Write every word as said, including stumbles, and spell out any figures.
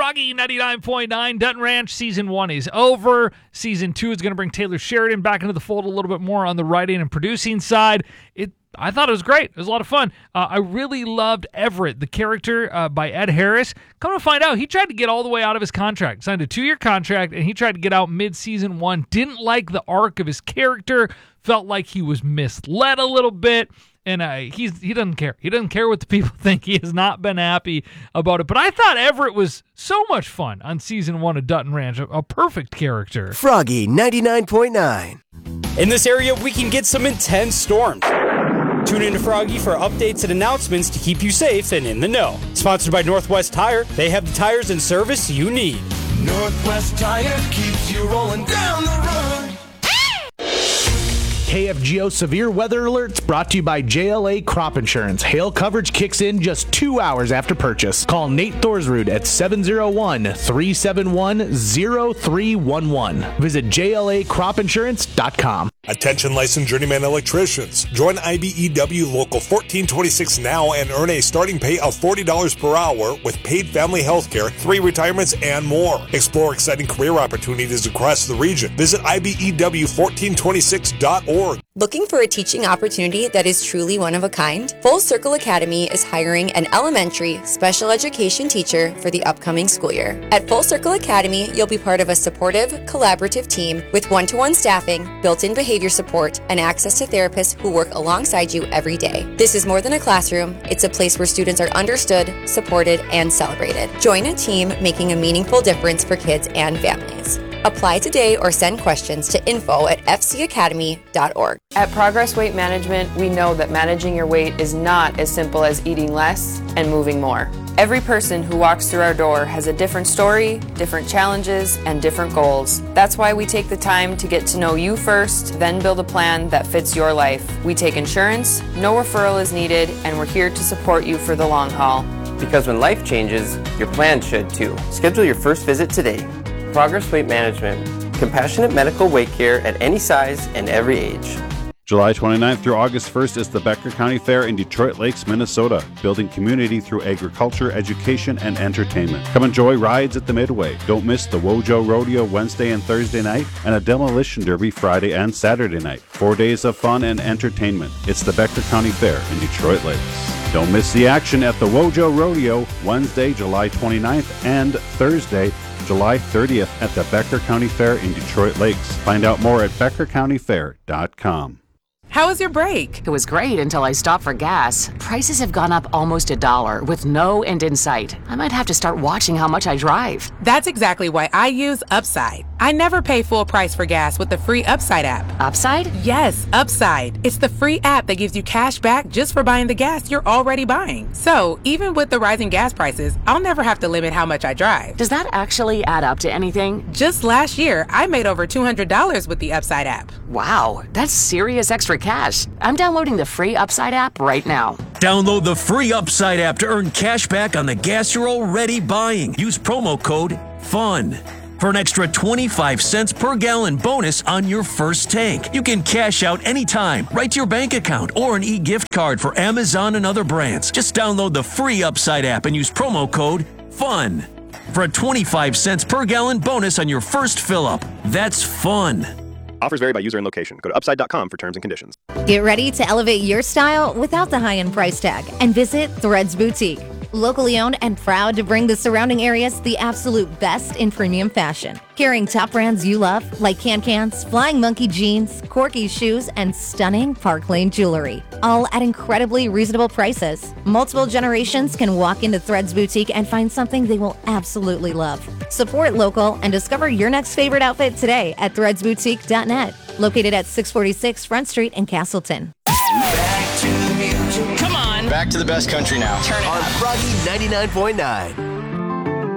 Froggy ninety-nine point nine. Dutton Ranch Season one is over. Season two is going to bring Taylor Sheridan back into the fold a little bit more on the writing and producing side. It I thought it was great. It was a lot of fun. Uh, I really loved Everett, the character uh, by Ed Harris. Come to find out, he tried to get all the way out of his contract. Signed a two-year contract, and he tried to get out mid-season one. Didn't like the arc of his character. Felt like he was misled a little bit. And uh, he's he doesn't care. He doesn't care what the people think. He has not been happy about it. But I thought Everett was so much fun on season one of Dutton Ranch. A, a perfect character. Froggy ninety-nine point nine. In this area, we can get some intense storms. Tune in to Froggy for updates and announcements to keep you safe and in the know. Sponsored by Northwest Tire. They have the tires and service you need. Northwest Tire keeps you rolling down the road. K F G O Severe Weather Alerts brought to you by J L A Crop Insurance. Hail coverage kicks in just two hours after purchase. Call Nate Thorsrud at seven oh one, three seven one, oh three one one. Visit J L A crop insurance dot com. Attention licensed journeyman electricians. Join I B E W Local fourteen twenty-six now and earn a starting pay of forty dollars per hour with paid family health care, three retirements, and more. Explore exciting career opportunities across the region. Visit I B E W fourteen twenty-six dot org. Looking for a teaching opportunity that is truly one of a kind? Full Circle Academy is hiring an elementary special education teacher for the upcoming school year. At Full Circle Academy, you'll be part of a supportive, collaborative team with one-to-one staffing, built-in behavior support, and access to therapists who work alongside you every day. This is more than a classroom. It's a place where students are understood, supported, and celebrated. Join a team making a meaningful difference for kids and families. Apply today or send questions to info at f c academy dot org. At Progress Weight Management, we know that managing your weight is not as simple as eating less and moving more. Every person who walks through our door has a different story, different challenges, and different goals. That's why we take the time to get to know you first, then build a plan that fits your life. We take insurance, no referral is needed, and we're here to support you for the long haul. Because when life changes, your plan should too. Schedule your first visit today. Progress Weight Management. Compassionate medical weight care at any size and every age. July twenty-ninth through August first is the Becker County Fair in Detroit Lakes, Minnesota, building community through agriculture, education, and entertainment. Come enjoy rides at the Midway. Don't miss the Wojo Rodeo Wednesday and Thursday night, and a demolition derby Friday and Saturday night. Four days of fun and entertainment. It's the Becker County Fair in Detroit Lakes. Don't miss the action at the Wojo Rodeo Wednesday, July twenty-ninth, and Thursday, July thirtieth at the Becker County Fair in Detroit Lakes. Find out more at becker county fair dot com. How was your break? It was great until I stopped for gas. Prices have gone up almost a dollar with no end in sight. I might have to start watching how much I drive. That's exactly why I use Upside. I never pay full price for gas with the free Upside app. Upside? Yes, Upside. It's the free app that gives you cash back just for buying the gas you're already buying. So, even with the rising gas prices, I'll never have to limit how much I drive. Does that actually add up to anything? Just last year, I made over two hundred dollars with the Upside app. Wow, that's serious extra cash. I'm downloading the free Upside app right now. Download the free Upside app to earn cash back on the gas you're already buying. Use promo code FUN for an extra twenty-five cents per gallon bonus on your first tank. You can cash out anytime, right to your bank account, or an e-gift card for Amazon and other brands. Just download the free Upside app and use promo code FUN for a twenty-five cents per gallon bonus on your first fill-up. That's fun. Offers vary by user and location. Go to upside dot com for terms and conditions. Get ready to elevate your style without the high-end price tag and visit Threads Boutique. Locally owned and proud to bring the surrounding areas the absolute best in premium fashion. Carrying top brands you love like Can-Cans, Flying Monkey jeans, Corky shoes, and stunning Park Lane jewelry. All at incredibly reasonable prices. Multiple generations can walk into Threads Boutique and find something they will absolutely love. Support local and discover your next favorite outfit today at threads boutique dot net. Located at six forty-six Front Street in Castleton. Back to the music. Come on. Back to the best country now. Turn it on up. Froggy ninety-nine point nine.